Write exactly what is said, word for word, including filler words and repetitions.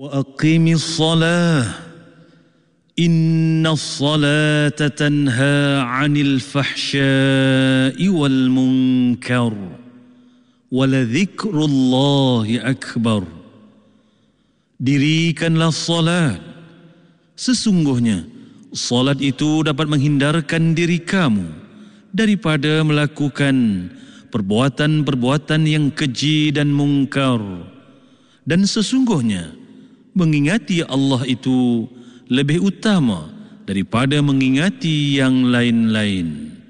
وأقم الصلاة إن الصلاة تنهى عن الفحشاء والمنكر ولذكر الله أكبر. Dirikanlah salat. Sesungguhnya salat itu dapat menghindarkan diri kamu daripada melakukan perbuatan-perbuatan yang keji dan mungkar. Dan sesungguhnya mengingati Allah itu lebih utama daripada mengingati yang lain-lain.